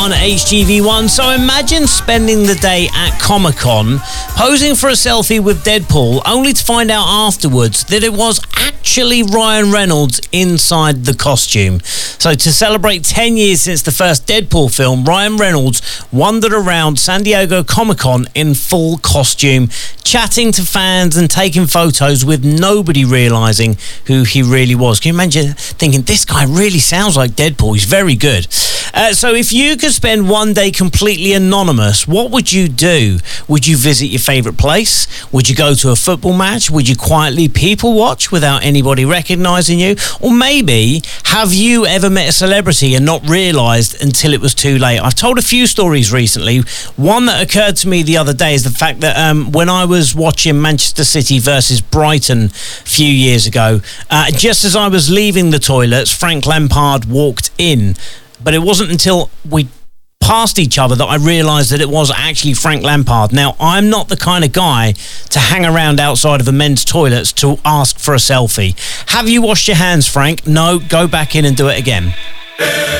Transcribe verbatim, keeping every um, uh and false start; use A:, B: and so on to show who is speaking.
A: On H G V one. So imagine spending the day at Comic-Con posing for a selfie with Deadpool, only to find out afterwards that it was actually Ryan Reynolds inside the costume. So to celebrate ten years since the first Deadpool film, Ryan Reynolds wandered around San Diego Comic-Con in full costume, chatting to fans and taking photos with nobody realising who he really was. Can you imagine thinking, this guy really sounds like Deadpool, he's very good. Uh, so if you could spend one day completely anonymous, what would you do? Would you visit your favourite place? Would you go to a football match? Would you quietly people watch without anybody recognising you? Or maybe, have you ever met a celebrity and not realised until it was too late? I've told a few stories recently. One that occurred to me the other day is the fact that um, when I was watching Manchester City versus Brighton a few years ago, uh, just as I was leaving the toilets, Frank Lampard walked in. But it wasn't until we passed each other that I realised that it was actually Frank Lampard. Now, I'm not the kind of guy to hang around outside of the men's toilets to ask for a selfie. Have you washed your hands, Frank? No, go back in and do it again.